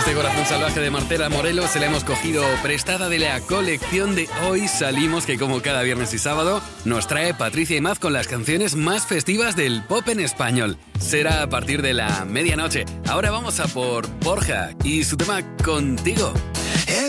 Este Corazón Salvaje de Marcela Morelos se la hemos cogido prestada de la colección de Hoy Salimos, que como cada viernes y sábado nos trae Patricia Imaz con las canciones más festivas del pop en español. Será a partir de la medianoche. Ahora vamos a por Borja y su tema Contigo.